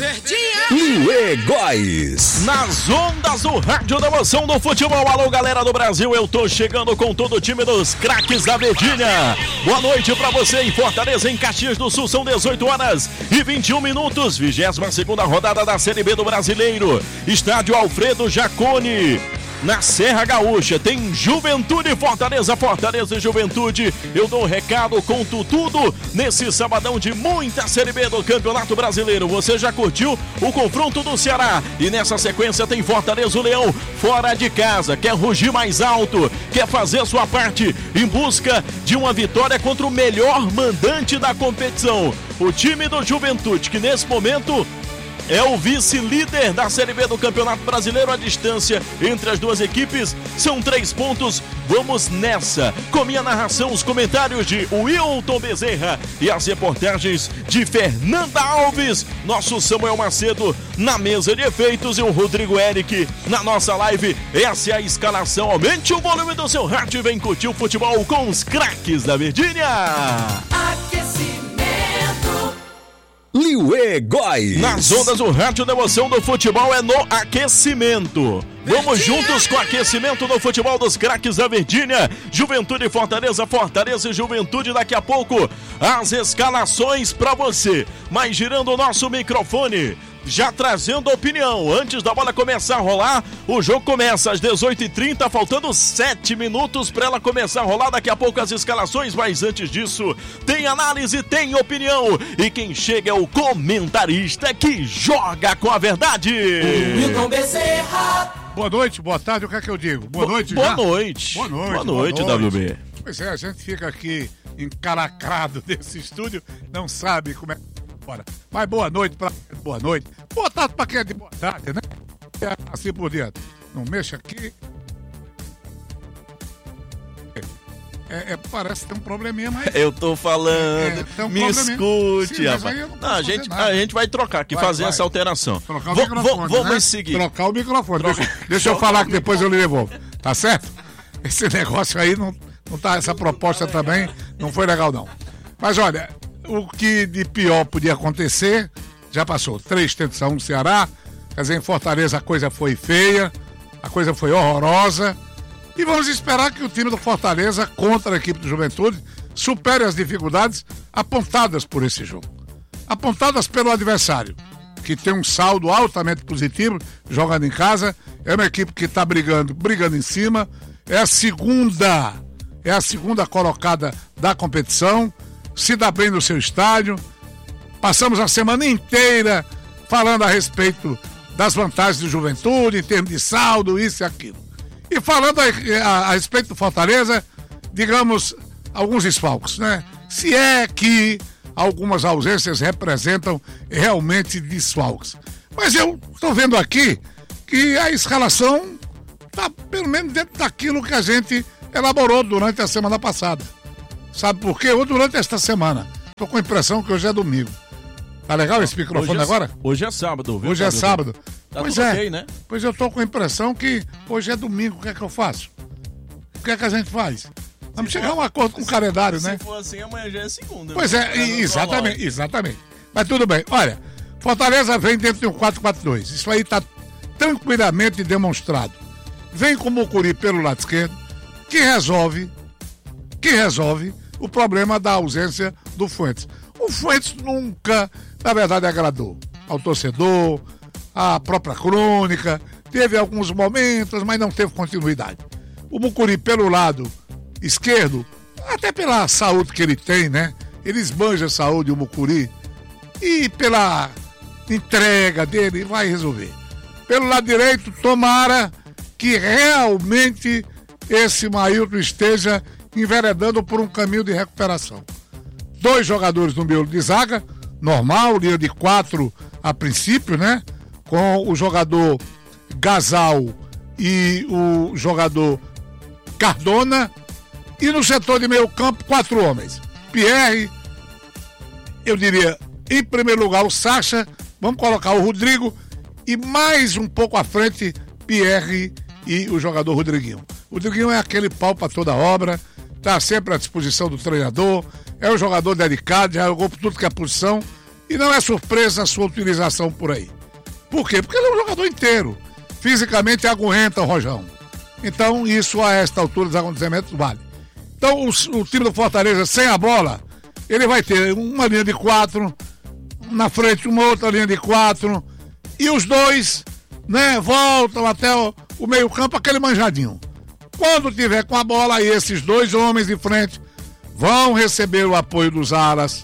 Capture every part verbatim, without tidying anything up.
Liuê Góes. Nas ondas do rádio da emoção do futebol. Alô, galera do Brasil, eu tô chegando com todo o time dos craques da Verdinha. Boa noite pra você em Fortaleza, em Caxias do Sul. São dezoito horas e vinte e um minutos. vigésima segunda rodada da Série B do Brasileiro. Estádio Alfredo Jaconi. Na Serra Gaúcha tem Juventude Fortaleza, Fortaleza e Juventude. Eu dou um recado, conto tudo nesse sabadão de muita Série B do Campeonato Brasileiro. Você já curtiu o confronto do Ceará? E nessa sequência tem Fortaleza, o Leão, fora de casa. Quer rugir mais alto, quer fazer a sua parte em busca de uma vitória contra o melhor mandante da competição. O time do Juventude, que nesse momento é o vice-líder da Série B do Campeonato Brasileiro. A distância entre as duas equipes são três pontos. Vamos nessa. Com minha narração, os comentários de Wilton Bezerra e as reportagens de Fernanda Alves. Nosso Samuel Macedo na mesa de efeitos e o Rodrigo Eric na nossa live. Essa é a escalação. Aumente o volume do seu rádio e vem curtir o futebol com os craques da Verdinha. Liuê Góes. Nas ondas do rádio da emoção do futebol é no aquecimento. Vamos juntos com o aquecimento do futebol dos craques da Verdinha. Juventude e Fortaleza, Fortaleza e Juventude. Daqui a pouco as escalações pra você. Mas girando o nosso microfone, já trazendo opinião. Antes da bola começar a rolar, o jogo começa às dezoito e trinta, faltando sete minutos para ela começar a rolar. Daqui a pouco as escalações, mas antes disso, tem análise, tem opinião. E quem chega é o comentarista que joga com a verdade. Wilton Bezerra. Boa noite, boa tarde, o que é que eu digo? Boa Bo- noite, boa já? noite. Boa noite. Boa noite, W B. Pois é, a gente fica aqui encaracrado desse estúdio, não sabe como é que bora. Mas boa noite pra boa noite. Boa tarde pra quem é de boa tarde, né? É assim por diante. Não mexa aqui. É, é, parece que tem um probleminha, mas... Eu tô falando, É, tem um me probleminha. escute, Sim, mas rapaz. aí eu não Não, posso a, fazer gente, nada. a gente vai trocar aqui, Vai, fazer vai. essa alteração. Trocar o Vo- microfone, vo- Vamos né? seguir. Trocar o microfone. Troca. Deixa, deixa eu falar que depois eu lhe devolvo. Tá certo? Esse negócio aí não, não tá... Essa proposta também não foi legal, não. Mas olha, o que de pior podia acontecer, já passou. Três tentos a um no Ceará. Quer dizer, em Fortaleza a coisa foi feia, a coisa foi horrorosa. E vamos esperar que o time do Fortaleza, contra a equipe do Juventude, supere as dificuldades apontadas por esse jogo. Apontadas pelo adversário, que tem um saldo altamente positivo, jogando em casa. É uma equipe que está brigando, brigando em cima. É a segunda, é a segunda colocada da competição. Se dá bem no seu estádio. Passamos a semana inteira falando a respeito das vantagens do Juventude, em termos de saldo, isso e aquilo. E falando a, a, a respeito do Fortaleza, digamos, alguns desfalques, né? Se é que algumas ausências representam realmente desfalques. Mas eu estou vendo aqui que a escalação está pelo menos dentro daquilo que a gente elaborou durante a semana passada. Sabe por quê? Ou durante esta semana. Estou com a impressão que hoje é domingo. Tá legal esse microfone hoje é, agora? Hoje é sábado, viu? Hoje é sábado. Tá Pois tudo é. ok, né? Pois eu tô com a impressão que hoje é domingo. O que é que eu faço? O que é que a gente faz? Vamos chegar a um acordo com o calendário, né? Se for assim, amanhã já é segunda. Pois é, e- exatamente, exatamente. Mas tudo bem. Olha, Fortaleza vem dentro de um quatro quatro dois. Isso aí tá tranquilamente demonstrado. Vem com o Mucuri pelo lado esquerdo, que resolve, que resolve o problema da ausência do Fuentes. O Fuentes nunca, na verdade, agradou ao torcedor, à própria crônica, teve alguns momentos, mas não teve continuidade. O Mucuri pelo lado esquerdo, até pela saúde que ele tem, né? Ele esbanja a saúde, o Mucuri, e pela entrega dele, vai resolver. Pelo lado direito, tomara que realmente esse Mailton esteja enveredando por um caminho de recuperação. Dois jogadores no miolo de zaga, normal, linha de quatro a princípio, né? Com o jogador Gasal e o jogador Cardona. E no setor de meio campo, quatro homens. Pierre, eu diria, em primeiro lugar, o Sacha, vamos colocar o Rodrigo e mais um pouco à frente, Pierre e o jogador Rodriguinho. O Rodriguinho é aquele pau para toda obra, está sempre à disposição do treinador, é um jogador dedicado, já jogou por tudo que é posição E não é surpresa a sua utilização por aí. Por quê? Porque ele é um jogador inteiro. Fisicamente aguenta o Rojão. Então, isso a esta altura dos acontecimentos vale. Então, o, o time do Fortaleza, sem a bola, ele vai ter uma linha de quatro, na frente uma outra linha de quatro, e os dois, né, voltam até o, o meio-campo, aquele manjadinho. Quando tiver com a bola, aí esses dois homens de frente vão receber o apoio dos alas,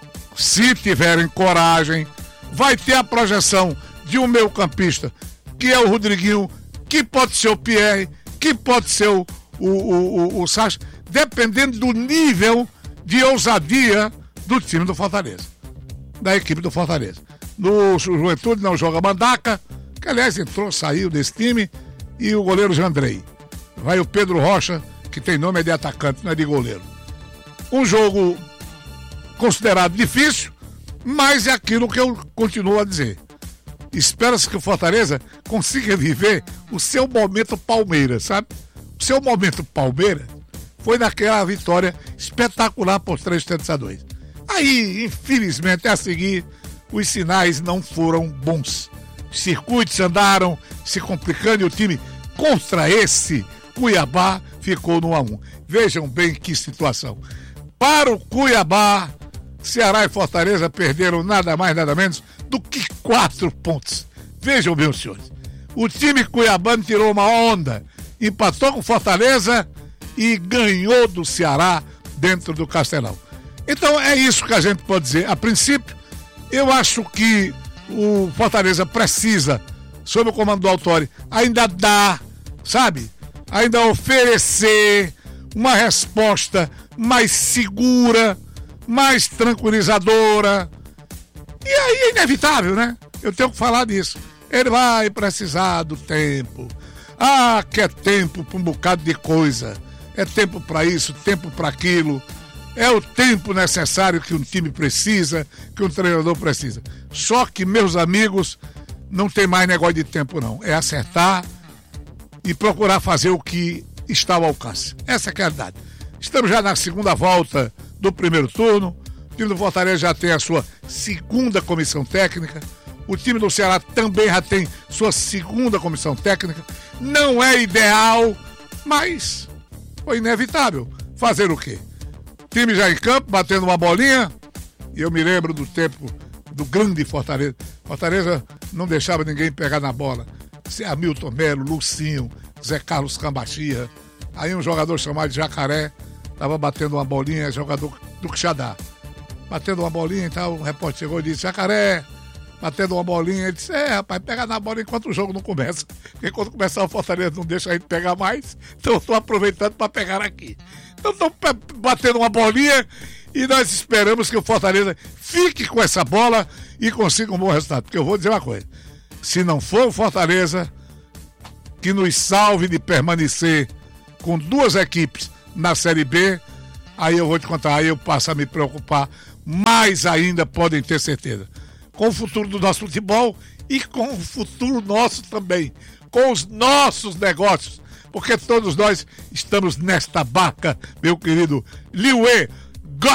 se tiverem coragem. Vai ter a projeção de um meio-campista, que é o Rodriguinho, que pode ser o Pierre, que pode ser o, o, o, o, o Sacha, dependendo do nível de ousadia do time do Fortaleza, da equipe do Fortaleza. No Juventude não joga Mandaca, que aliás entrou, saiu desse time, e o goleiro Jandrei. Vai o Pedro Rocha, que tem nome de atacante, não é de goleiro. Um jogo considerado difícil, mas é aquilo que eu continuo a dizer. Espera-se que o Fortaleza consiga viver o seu momento Palmeiras, sabe? O seu momento Palmeiras foi naquela vitória espetacular por três tentos a dois. Aí, infelizmente, a seguir, os sinais não foram bons. Os circuitos andaram se complicando e o time contra esse Cuiabá ficou no a um. Vejam bem que situação. Para o Cuiabá, Ceará e Fortaleza perderam nada mais, nada menos do que quatro pontos. Vejam, meus senhores. O time cuiabano tirou uma onda, empatou com Fortaleza e ganhou do Ceará dentro do Castelão. Então é isso que a gente pode dizer. A princípio, eu acho que o Fortaleza precisa, sob o comando do Autori, ainda dar, sabe? Ainda oferecer uma resposta mais segura, mais tranquilizadora. E aí é inevitável, né? Eu tenho que falar disso. Ele vai precisar do tempo. Ah, que é tempo para um bocado de coisa. É tempo para isso, tempo para aquilo. É o tempo necessário que um time precisa, que um treinador precisa. Só que, meus amigos, não tem mais negócio de tempo, não. É acertar e procurar fazer o que está ao alcance. Essa é a realidade. Estamos já na segunda volta do primeiro turno. O time do Fortaleza já tem a sua segunda comissão técnica. O time do Ceará também já tem sua segunda comissão técnica. Não é ideal, mas foi inevitável. Fazer o quê? Time já em campo, batendo uma bolinha. E eu me lembro do tempo do grande Fortaleza. Fortaleza não deixava ninguém pegar na bola. Hamilton Melo, Lucinho, Zé Carlos Cambaxia. Aí um jogador chamado Jacaré estava batendo uma bolinha, jogador do Quixadá. Batendo uma bolinha e tal, o repórter chegou e disse: Jacaré, batendo uma bolinha. Ele disse: é, rapaz, pega na bola enquanto o jogo não começa. Porque quando começar o Fortaleza não deixa a gente pegar mais. Então eu estou aproveitando para pegar aqui. Então estão batendo uma bolinha e nós esperamos que o Fortaleza fique com essa bola e consiga um bom resultado. Porque eu vou dizer uma coisa: se não for o Fortaleza que nos salve de permanecer com duas equipes na Série B, aí eu vou te contar, aí eu passo a me preocupar mais ainda, podem ter certeza, com o futuro do nosso futebol e com o futuro nosso também, com os nossos negócios, porque todos nós estamos nesta barca, meu querido Liuê.